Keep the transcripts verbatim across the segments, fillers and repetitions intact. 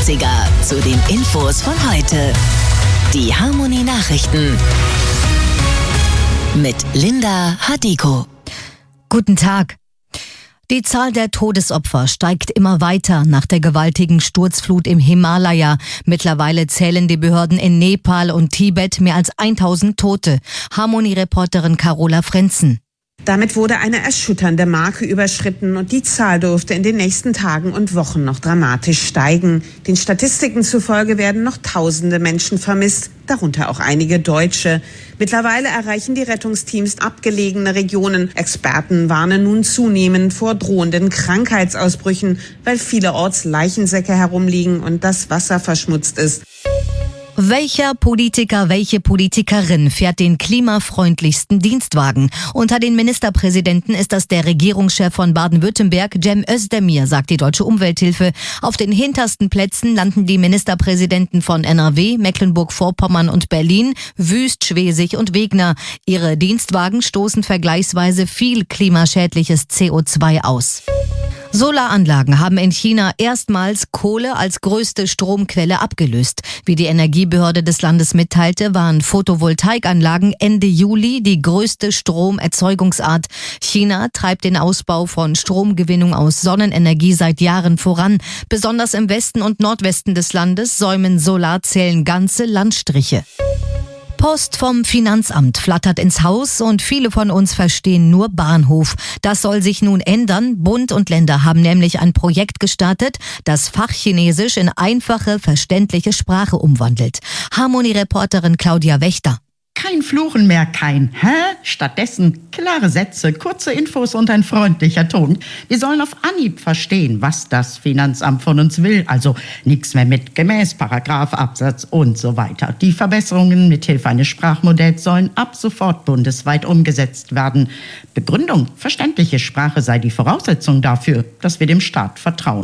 achtziger zu den Infos von heute. Die Harmony Nachrichten mit Linda Hadiko. Guten Tag. Die Zahl der Todesopfer steigt immer weiter nach der gewaltigen Sturzflut im Himalaya. Mittlerweile zählen die Behörden in Nepal und Tibet mehr als tausend Tote. Harmony-Reporterin Carola Frenzen. Damit wurde eine erschütternde Marke überschritten und die Zahl dürfte in den nächsten Tagen und Wochen noch dramatisch steigen. Den Statistiken zufolge werden noch tausende Menschen vermisst, darunter auch einige Deutsche. Mittlerweile erreichen die Rettungsteams abgelegene Regionen. Experten warnen nun zunehmend vor drohenden Krankheitsausbrüchen, weil vielerorts Leichensäcke herumliegen und das Wasser verschmutzt ist. Welcher Politiker, welche Politikerin fährt den klimafreundlichsten Dienstwagen? Unter den Ministerpräsidenten ist das der Regierungschef von Baden-Württemberg, Cem Özdemir, sagt die Deutsche Umwelthilfe. Auf den hintersten Plätzen landen die Ministerpräsidenten von N R W, Mecklenburg-Vorpommern und Berlin, Wüst, Schwesig und Wegner. Ihre Dienstwagen stoßen vergleichsweise viel klimaschädliches C O zwei aus. Solaranlagen haben in China erstmals Kohle als größte Stromquelle abgelöst. Wie die Energiebehörde des Landes mitteilte, waren Photovoltaikanlagen Ende Juli die größte Stromerzeugungsart. China treibt den Ausbau von Stromgewinnung aus Sonnenenergie seit Jahren voran. Besonders im Westen und Nordwesten des Landes säumen Solarzellen ganze Landstriche. Post vom Finanzamt flattert ins Haus und viele von uns verstehen nur Bahnhof. Das soll sich nun ändern. Bund und Länder haben nämlich ein Projekt gestartet, das Fachchinesisch in einfache, verständliche Sprache umwandelt. Harmony-Reporterin Claudia Wächter. Kein Fluchen mehr, kein Hä? Stattdessen klare Sätze, kurze Infos und ein freundlicher Ton. Wir sollen auf Anhieb verstehen, was das Finanzamt von uns will. Also nichts mehr mit gemäß, Paragraph, Absatz und so weiter. Die Verbesserungen mithilfe eines Sprachmodells sollen ab sofort bundesweit umgesetzt werden. Begründung: verständliche Sprache sei die Voraussetzung dafür, dass wir dem Staat vertrauen.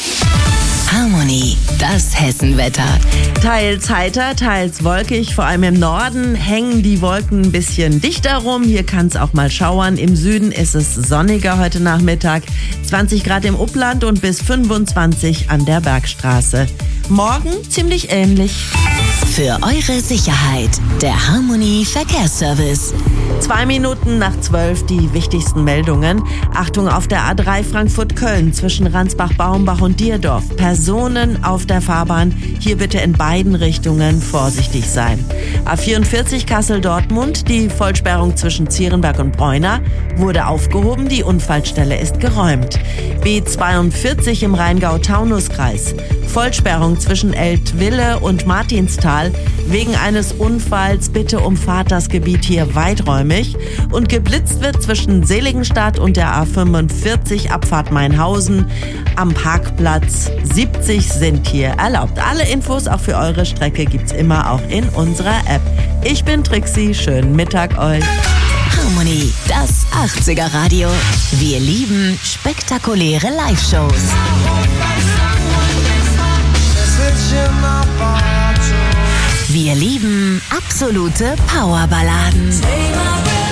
Harmony, das Hessenwetter. Teils heiter, teils wolkig. Vor allem im Norden hängen die Wolken ein bisschen dichter rum. Hier kann es auch mal schauern. Im Süden ist es sonniger heute Nachmittag. zwanzig Grad im Upland und bis fünfundzwanzig an der Bergstraße. Morgen ziemlich ähnlich. Für eure Sicherheit, der Harmony Verkehrsservice. Zwei Minuten nach zwölf die wichtigsten Meldungen. Achtung auf der A drei Frankfurt-Köln zwischen Ransbach-Baumbach und Dierdorf. Personen auf der Fahrbahn. Hier bitte in beiden Richtungen vorsichtig sein. A vierundvierzig Kassel-Dortmund. Die Vollsperrung zwischen Zierenberg und Bräuner wurde aufgehoben. Die Unfallstelle ist geräumt. B zweiundvierzig im Rheingau-Taunus-Kreis. Vollsperrung zwischen Eltville und Martinstal. Wegen eines Unfalls bitte umfahrt das Gebiet hier weiträumig. Und geblitzt wird zwischen Seligenstadt und der A fünfundvierzig Abfahrt Mainhausen. Am Parkplatz siebzig sind hier erlaubt. Alle Infos auch für eure Strecke gibt's immer auch in unserer App. Ich bin Trixie, schönen Mittag euch. Harmony, das achtziger Radio. Wir lieben spektakuläre Live-Shows. Wir lieben absolute Powerballaden.